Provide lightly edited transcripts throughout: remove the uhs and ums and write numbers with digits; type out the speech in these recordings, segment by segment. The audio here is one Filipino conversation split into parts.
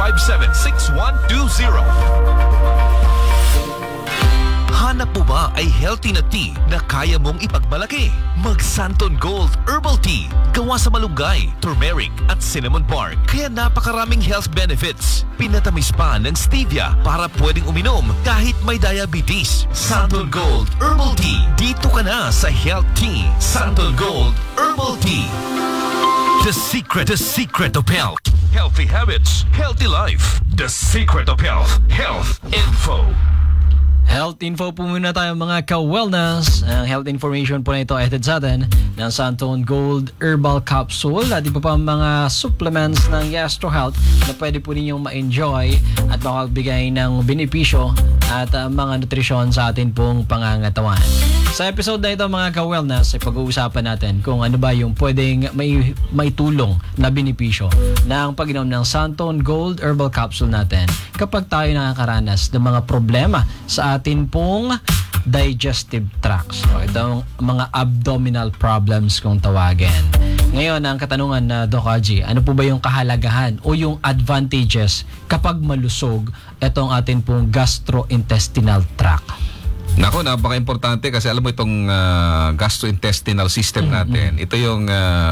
Hanap mo ba ay healthy na tea na kaya mong ipagmalaki? Mag Santon Gold Herbal Tea. Gawa sa malunggay, turmeric at cinnamon bark. Kaya napakaraming health benefits. Pinatamis pa ng stevia para pwedeng uminom kahit may diabetes. Santon Gold Herbal Tea. Dito ka na sa Health Tea. Santon Gold Herbal Tea. The secret of health. Healthy habits, healthy life. The secret of health. Health Info. Health info po muna tayo mga ka-wellness. Ang health information po na ito ahead sa atin ng Santon Gold Herbal Capsule at iba pa mga supplements ng Gastro Health na pwede po ninyong ma-enjoy at makagbigay ng benepisyo at mga nutrisyon sa atin pong pangangatawan. Sa episode na ito mga ka-wellness ay pag-uusapan natin kung ano ba yung pwedeng may tulong na benepisyo ng pag-inom ng Santon Gold Herbal Capsule natin kapag tayo nakakaranas ng mga problema sa atin pong digestive tracts. So, itong mga abdominal problems kung tawagin. Ngayon, ang katanungan na Doc Haji, ano po ba yung kahalagahan o yung advantages kapag malusog itong atin pong gastrointestinal tract? Nako, napaka-importante kasi alam mo itong gastrointestinal system natin. Ito yung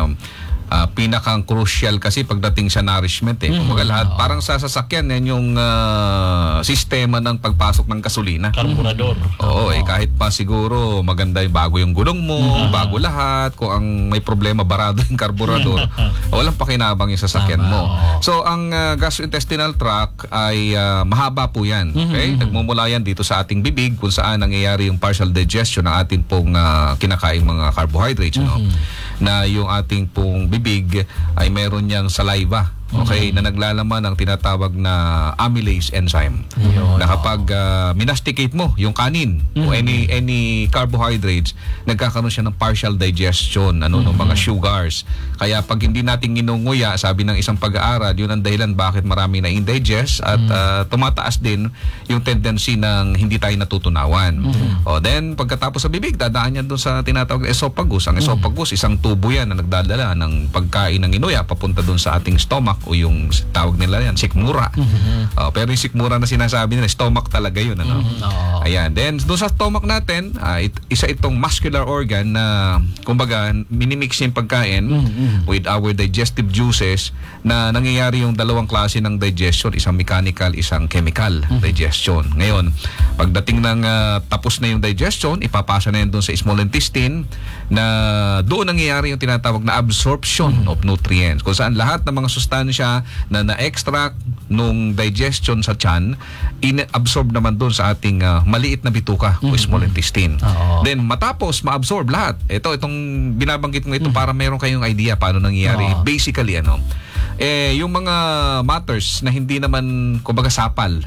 pinakang crucial kasi pagdating sa nourishment eh. Kumbaga lahat, parang sa sasakyan yan yung sistema ng pagpasok ng gasolina. Karburador. Oo, kahit pa siguro maganda yung bago yung gulong mo, bago lahat, kung ang may problema barado yung karburador, walang pakinabang yung sasakyan mo. So ang gastrointestinal tract ay mahaba po yan. Okay? Nagmumula yan dito sa ating bibig kung saan nangyayari yung partial digestion ng ating pong kinakaing mga carbohydrates. Na yung ating pong bibig ay meron niyang saliva, okay, na naglalaman ng tinatawag na amylase enzyme. Na kapag minasticate mo yung kanin o any carbohydrates, nagkakaroon siya ng partial digestion ng mga sugars. Kaya pag hindi natin ginunguya, sabi ng isang pag-aaral, yun ang dahilan bakit marami na indigest at tumataas din yung tendency ng hindi tayo natutunawan. O then pagkatapos sa bibig, dadaan yan doon sa tinatawag na esophagus. Ang esophagus, isang tubo yan na nagdadala ng pagkain ng inuya papunta doon sa ating stomach o yung tawag nila yan, sikmura. Pero yung sikmura na sinasabi nila, stomach talaga yun. Ayan. Then, doon sa stomach natin, isa itong muscular organ na, kumbaga, minimix yung pagkain with our digestive juices na nangyayari yung dalawang klase ng digestion, isang mechanical, isang chemical digestion. Ngayon, pagdating ng tapos na yung digestion, ipapasa na yun doon sa small intestine na doon nangyayari yung tinatawag na absorption of nutrients. Kung saan lahat ng mga sustansya na na-extract nung digestion sa tiyan, in-absorb naman doon sa ating maliit na bituka o small intestine. Then matapos ma-absorb lahat. Itong binabanggit ko ito para meron kayong idea paano nangyayari. Basically, yung mga matters na hindi naman kumbaga sapal